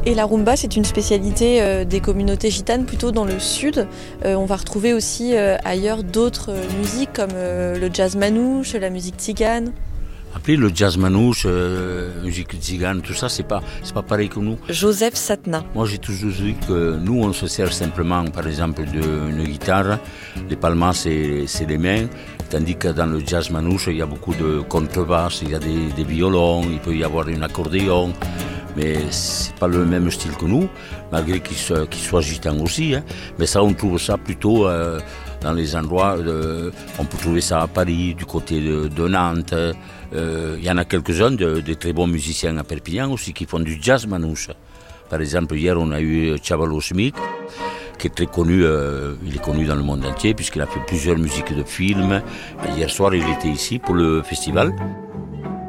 Et la rumba, c'est une spécialité des communautés gitanes plutôt dans le sud. On va retrouver aussi ailleurs d'autres musiques comme le jazz manouche, la musique tzigane. Après, le jazz manouche, musique tzigane, tout ça, c'est pas pareil que nous. Joseph Satna. Moi, j'ai toujours dit que nous, on se sert simplement, par exemple, d'une guitare. Les palmas, c'est les mains. Tandis que dans le jazz manouche, il y a beaucoup de contrebasses, il y a des violons, il peut y avoir un accordéon. Mais c'est pas le même style que nous, malgré qu'il soit gitan aussi. Hein. Mais ça, on trouve ça plutôt dans les endroits. On peut trouver ça à Paris, du côté de Nantes. Il y en a quelques-uns de très bons musiciens à Perpignan aussi qui font du jazz manouche. Par exemple, hier, on a eu Chavalo Smith, qui est très connu. Il est connu dans le monde entier puisqu'il a fait plusieurs musiques de films. Hier soir, il était ici pour le festival.